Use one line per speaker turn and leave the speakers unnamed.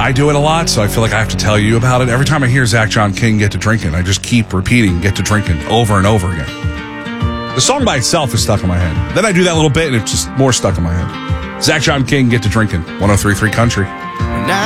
I do it a lot, so I feel like I have to tell you about it. Every time I hear Zach John King, Get to Drinking, I just keep repeating Get to Drinking over and over again. The song by itself is stuck in my head. Then I do that little bit, and it's just more stuck in my head. Zach John King, Get to Drinking, 103.3 Country.